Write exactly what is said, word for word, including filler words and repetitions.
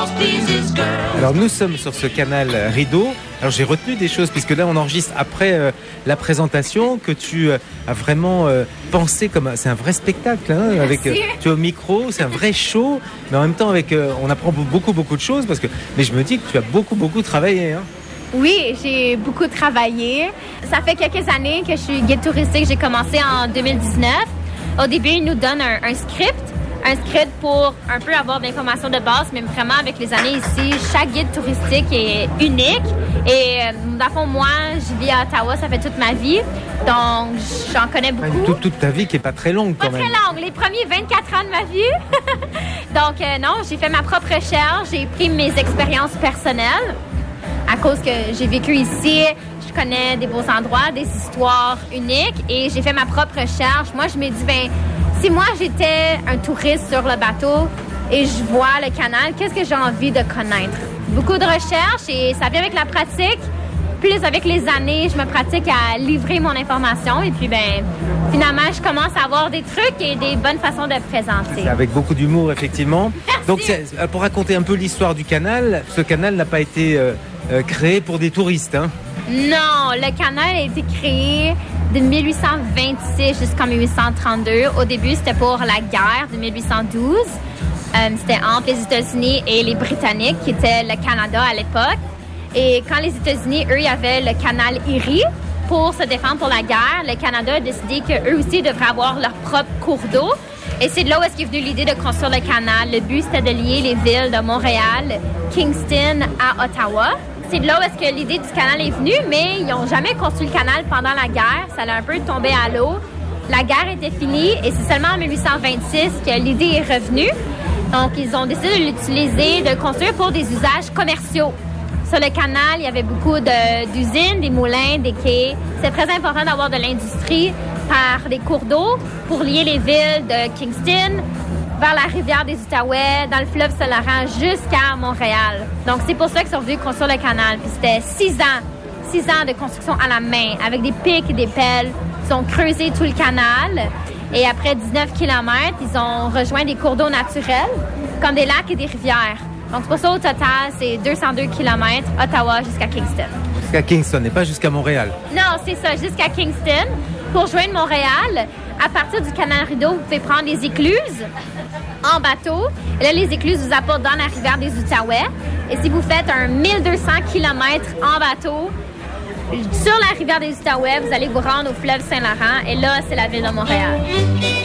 Alors nous sommes sur ce canal Rideau. Alors j'ai retenu des choses puisque là on enregistre après euh, la présentation que tu euh, as vraiment euh, pensé comme c'est un vrai spectacle hein, avec euh, tu es au micro, c'est un vrai show, mais en même temps avec euh, on apprend beaucoup beaucoup de choses parce que mais je me dis que tu as beaucoup beaucoup travaillé hein. Oui, j'ai beaucoup travaillé. Ça fait quelques années que je suis guide touristique. J'ai commencé en deux mille dix-neuf. Au début, ils nous donnent un, un script. Un script pour un peu avoir de l'information de base, mais vraiment, avec les années ici, chaque guide touristique est unique. Et dans le fond, moi, je vis à Ottawa, ça fait toute ma vie. Donc, j'en connais beaucoup. Toute, toute ta vie qui n'est pas très longue quand pas même. Pas très longue, les premiers vingt-quatre ans de ma vie. Donc, euh, non, j'ai fait ma propre recherche. J'ai pris mes expériences personnelles. À cause que j'ai vécu ici, je connais des beaux endroits, des histoires uniques. Et j'ai fait ma propre recherche. Moi, je me dis, ben si moi, j'étais un touriste sur le bateau et je vois le canal, qu'est-ce que j'ai envie de connaître? Beaucoup de recherche et ça vient avec la pratique. Plus avec les années, je me pratique à livrer mon information et puis, ben, finalement, je commence à avoir des trucs et des bonnes façons de présenter. Avec beaucoup d'humour, effectivement. Merci. Donc, c'est, pour raconter un peu l'histoire du canal, ce canal n'a pas été euh, euh, créé pour des touristes, hein? Non, le canal a été créé de mille huit cent vingt-six jusqu'en mille huit cent trente-deux. Au début, c'était pour la guerre de mille huit cent douze. Euh, c'était entre les États-Unis et les Britanniques, qui étaient le Canada à l'époque. Et quand les États-Unis, eux, il y avait le canal Erie pour se défendre pour la guerre, le Canada a décidé qu'eux aussi devraient avoir leur propre cours d'eau. Et c'est de là où est-ce qu'est venue l'idée de construire le canal. Le but, c'était de lier les villes de Montréal, Kingston à Ottawa. C'est de là où est-ce que l'idée du canal est venue, mais ils n'ont jamais construit le canal pendant la guerre. Ça a un peu tombé à l'eau. La guerre était finie et c'est seulement en mille huit cent vingt-six que l'idée est revenue. Donc, ils ont décidé de l'utiliser, de le construire pour des usages commerciaux. Sur le canal, il y avait beaucoup de, d'usines, des moulins, des quais. C'est très important d'avoir de l'industrie par des cours d'eau pour lier les villes de Kingston vers la rivière des Outaouais, dans le fleuve Saint-Laurent, jusqu'à Montréal. Donc, c'est pour ça qu'ils sont venus construire le canal. Puis c'était six ans, six ans de construction à la main, avec des pics et des pelles. Ils ont creusé tout le canal. Et après dix-neuf kilomètres, ils ont rejoint des cours d'eau naturels, comme des lacs et des rivières. Donc, c'est pour ça, au total, c'est deux cent deux kilomètres, Ottawa jusqu'à Kingston. Jusqu'à Kingston et pas jusqu'à Montréal. Non, c'est ça, jusqu'à Kingston. Pour joindre Montréal, à partir du canal Rideau, vous pouvez prendre les écluses en bateau. Et là, les écluses vous apportent dans la rivière des Outaouais. Et si vous faites un mille deux cents kilomètres en bateau, sur la rivière des Outaouais, vous allez vous rendre au fleuve Saint-Laurent. Et là, c'est la ville de Montréal.